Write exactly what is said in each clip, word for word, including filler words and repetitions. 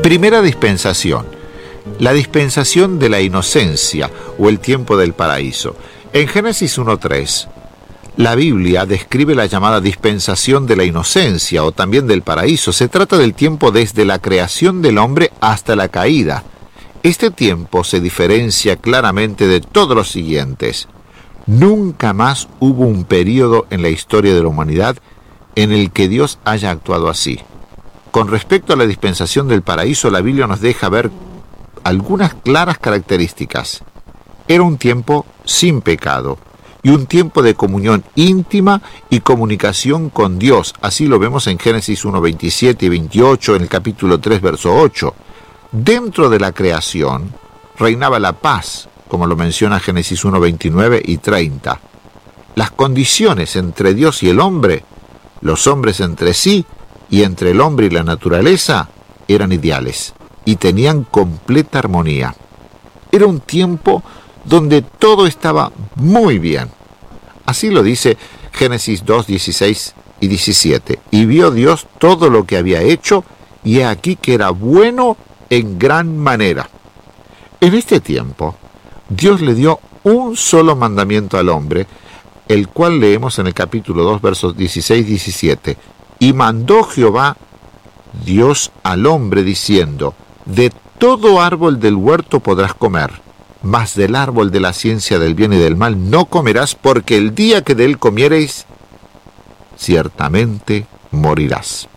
Primera dispensación, la dispensación de la inocencia o el tiempo del paraíso. En Génesis uno tres, la Biblia describe la llamada dispensación de la inocencia o también del paraíso. Se trata del tiempo desde la creación del hombre hasta la caída. Este tiempo se diferencia claramente de todos los siguientes. Nunca más hubo un periodo en la historia de la humanidad en el que Dios haya actuado así. Con respecto a la dispensación del paraíso, la Biblia nos deja ver algunas claras características. Era un tiempo sin pecado y un tiempo de comunión íntima y comunicación con Dios. Así lo vemos en Génesis uno veintisiete y veintiocho, en el capítulo tres, verso ocho. Dentro de la creación reinaba la paz, como lo menciona Génesis uno veintinueve y treinta. Las condiciones entre Dios y el hombre, los hombres entre sí y entre el hombre y la naturaleza, eran ideales y tenían completa armonía. Era un tiempo donde todo estaba muy bien. Así lo dice Génesis dos, dieciséis y diecisiete. Y vio Dios todo lo que había hecho, y he aquí que era bueno en gran manera. En este tiempo, Dios le dio un solo mandamiento al hombre, el cual leemos en el capítulo dos, versos dieciséis y diecisiete. Y mandó Jehová Dios al hombre diciendo: de todo árbol del huerto podrás comer, mas del árbol de la ciencia del bien y del mal no comerás, porque el día que de él comiereis, ciertamente morirás.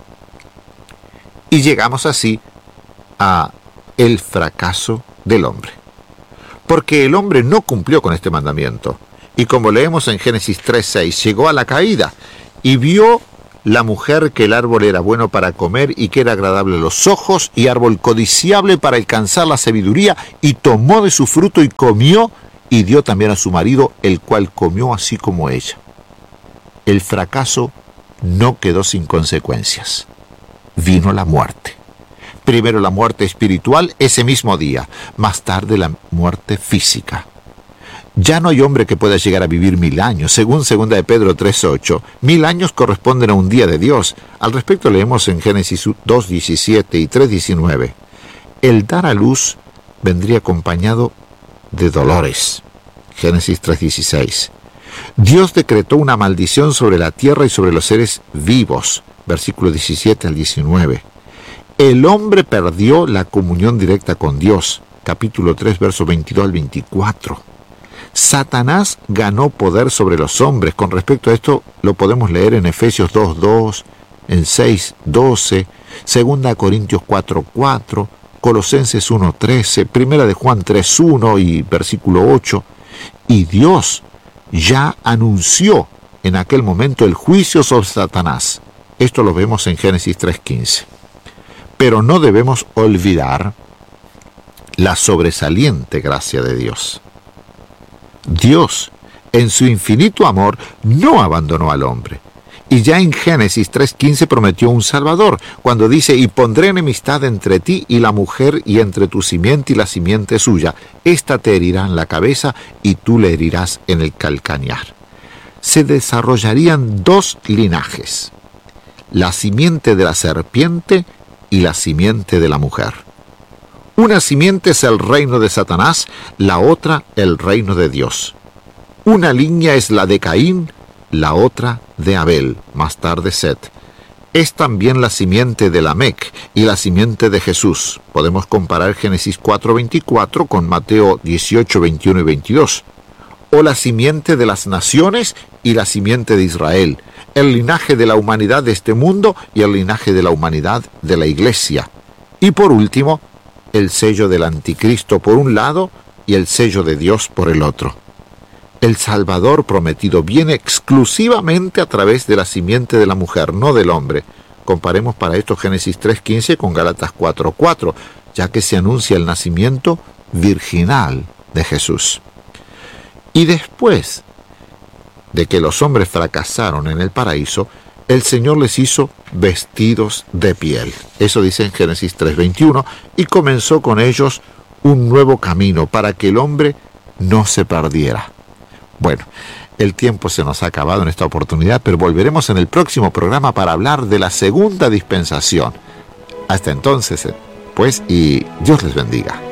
Y llegamos así a el fracaso del hombre, porque el hombre no cumplió con este mandamiento. Y como leemos en Génesis tres seis, llegó a la caída y vio la mujer que el árbol era bueno para comer y que era agradable a los ojos y árbol codiciable para alcanzar la sabiduría, y tomó de su fruto y comió, y dio también a su marido, el cual comió así como ella. El fracaso no quedó sin consecuencias. Vino la muerte. Primero la muerte espiritual ese mismo día, más tarde la muerte física. Ya no hay hombre que pueda llegar a vivir mil años. Según segunda de Pedro tres ocho, mil años corresponden a un día de Dios. Al respecto leemos en Génesis dos diecisiete y tres diecinueve. El dar a luz vendría acompañado de dolores. Génesis tres dieciséis. Dios decretó una maldición sobre la tierra y sobre los seres vivos. Versículo diecisiete al diecinueve. El hombre perdió la comunión directa con Dios. Capítulo tres, verso veintidós al veinticuatro. Satanás ganó poder sobre los hombres. Con respecto a esto lo podemos leer en Efesios dos dos, en seis doce, segunda Corintios cuatro cuatro, Colosenses uno trece, primera de Juan tres uno y versículo ocho. Y Dios ya anunció en aquel momento el juicio sobre Satanás. Esto lo vemos en Génesis tres quince. Pero no debemos olvidar la sobresaliente gracia de Dios. Dios, en su infinito amor, no abandonó al hombre. Y ya en Génesis tres quince prometió un Salvador, cuando dice: y pondré enemistad entre ti y la mujer, y entre tu simiente y la simiente suya. Esta te herirá en la cabeza, y tú le herirás en el calcañar. Se desarrollarían dos linajes: la simiente de la serpiente y la simiente de la mujer. Una simiente es el reino de Satanás, la otra el reino de Dios. Una línea es la de Caín, la otra de Abel, más tarde Set. Es también la simiente de Lamec y la simiente de Jesús. Podemos comparar Génesis cuatro veinticuatro con Mateo dieciocho veintiuno y veintidós. O la simiente de las naciones y la simiente de Israel. El linaje de la humanidad de este mundo y el linaje de la humanidad de la iglesia. Y por último, el sello del anticristo por un lado y el sello de Dios por el otro. El Salvador prometido viene exclusivamente a través de la simiente de la mujer, no del hombre. Comparemos para esto Génesis tres quince con Gálatas cuatro cuatro, ya que se anuncia el nacimiento virginal de Jesús. Y después de que los hombres fracasaron en el paraíso, el Señor les hizo vestidos de piel. Eso dice en Génesis tres veintiuno, y comenzó con ellos un nuevo camino para que el hombre no se perdiera. Bueno, el tiempo se nos ha acabado en esta oportunidad, pero volveremos en el próximo programa para hablar de la segunda dispensación. Hasta entonces, después y Dios les bendiga.